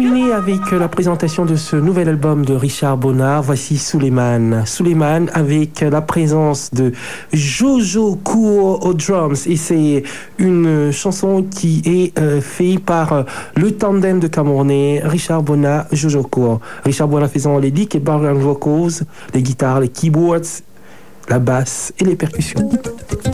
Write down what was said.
terminer avec la présentation de ce nouvel album de Richard Bonnard. Voici Suleiman. Suleiman avec la présence de Jojo Kuo aux drums. Et c'est une chanson qui est faite par le tandem de Camerounais, Richard Bonnard, Jojo Kuo. Richard Bonnard faisant les leads et background vocals, les guitares, les keyboards, la basse et les percussions.